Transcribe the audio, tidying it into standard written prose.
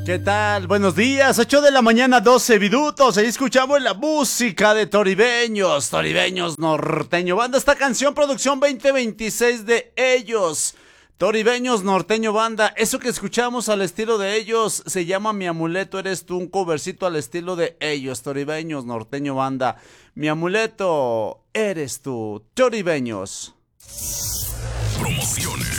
¿Qué tal? Buenos días, 8 de la mañana, 12 minutos. Ahí escuchamos la música de Toribeños Norteño Banda. Esta canción, producción 2026 de ellos. Toribeños Norteño Banda. Eso que escuchamos al estilo de ellos se llama Mi Amuleto Eres Tú. Un covercito al estilo de ellos. Toribeños Norteño Banda. Mi amuleto eres tú. Toribeños. Promociones.